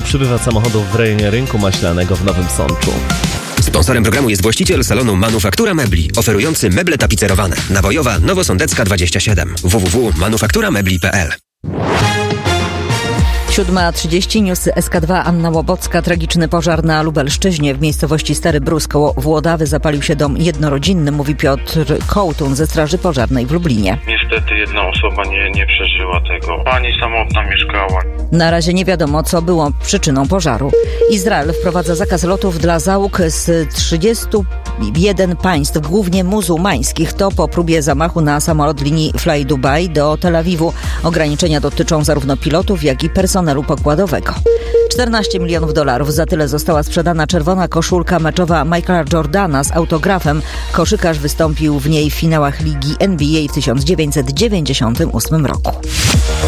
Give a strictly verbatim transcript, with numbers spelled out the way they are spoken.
przybywa samochodów w rejonie Rynku Maślanego w Nowym Sączu. Sponsorem programu jest właściciel salonu Manufaktura Mebli, oferujący meble tapicerowane. Nawojowa, Nowosądecka dwadzieścia siedem. w w w kropka manufaktura mebli kropka p l. siódma trzydzieści, newsy S K dwa, Anna Łobocka. Tragiczny pożar na Lubelszczyźnie. W miejscowości Stary Brus koło Włodawy zapalił się dom jednorodzinny, mówi Piotr Kołtun ze Straży Pożarnej w Lublinie. Niestety jedna osoba nie, nie przeżyła tego. Pani samotna mieszkała. Na razie nie wiadomo, co było przyczyną pożaru. Izrael wprowadza zakaz lotów dla załóg z trzydziestu jeden państw, głównie muzułmańskich. To po próbie zamachu na samolot linii Fly Dubai do Tel Awiwu. Ograniczenia dotyczą zarówno pilotów, jak i personelu pokładowego. czternaście milionów dolarów. Za tyle została sprzedana czerwona koszulka meczowa Michaela Jordana z autografem. Koszykarz wystąpił w niej w finałach ligi N B A w tysiąc dziewięćset dziewięćdziesiątym ósmym roku.